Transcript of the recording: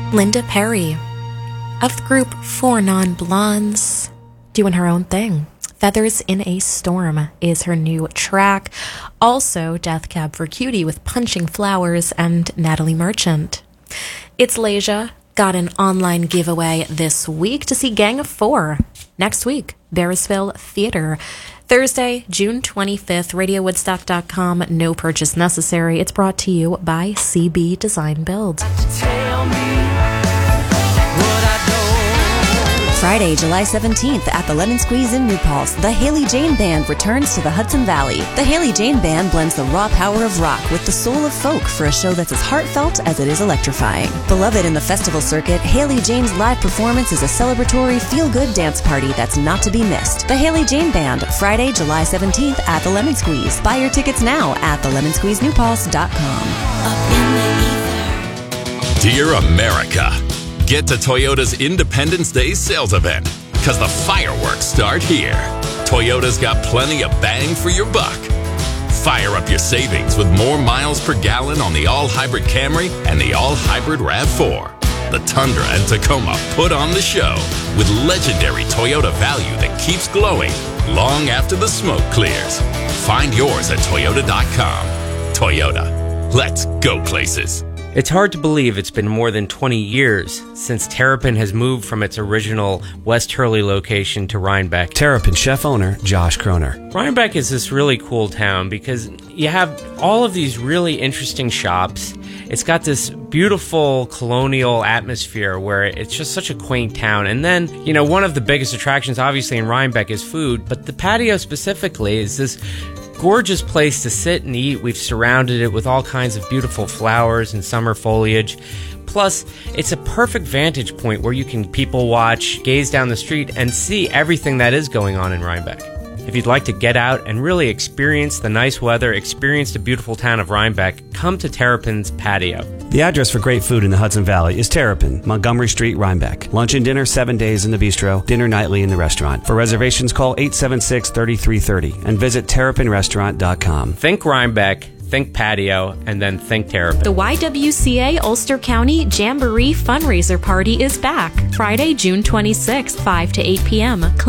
Linda Perry of the group Four Non-Blondes, doing her own thing. Feathers in a Storm is her new track. Also, Death Cab for Cutie with Punching Flowers and Natalie Merchant. It's Leisure got an online giveaway this week to see Gang of Four next week, Bearsville Theater. Thursday, June 25th, RadioWoodstock.com. No purchase necessary. It's brought to you by CB Design Build. Friday, July 17th at the Lemon Squeeze in New Paltz, the Haley Jane Band returns to the Hudson Valley. The Haley Jane Band blends the raw power of rock with the soul of folk for a show that's as heartfelt as it is electrifying. Beloved in the festival circuit, Haley Jane's live performance is a celebratory, feel-good dance party that's not to be missed. The Haley Jane Band, Friday, July 17th at the Lemon Squeeze. Buy your tickets now at thelemonsqueezenewpaltz.com. Dear America, get to Toyota's Independence Day sales event, because the fireworks start here. Toyota's got plenty of bang for your buck. Fire up your savings with more miles per gallon on the all-hybrid Camry and the all-hybrid RAV4. The Tundra and Tacoma put on the show with legendary Toyota value that keeps glowing long after the smoke clears. Find yours at Toyota.com. Toyota, let's go places. It's hard to believe it's been more than 20 years since Terrapin has moved from its original West Hurley location to Rhinebeck. Terrapin chef owner Josh Kroner. Rhinebeck is this really cool town because you have all of these really interesting shops. It's got this beautiful colonial atmosphere where it's just such a quaint town. And then, one of the biggest attractions obviously in Rhinebeck is food, but the patio specifically is this gorgeous place to sit and eat. We've surrounded it with all kinds of beautiful flowers and summer foliage. Plus, it's a perfect vantage point where you can people watch, gaze down the street, and see everything that is going on in Rhinebeck. If you'd like to get out and really experience the nice weather, experience the beautiful town of Rhinebeck, come to Terrapin's patio. The address for great food in the Hudson Valley is Terrapin, Montgomery Street, Rhinebeck. Lunch and dinner 7 days in the bistro, dinner nightly in the restaurant. For reservations, call 876-3330 and visit terrapinrestaurant.com. Think Rhinebeck, think patio, and then think Terrapin. The YWCA Ulster County Jamboree Fundraiser Party is back. Friday, June 26th, 5 to 8 p.m.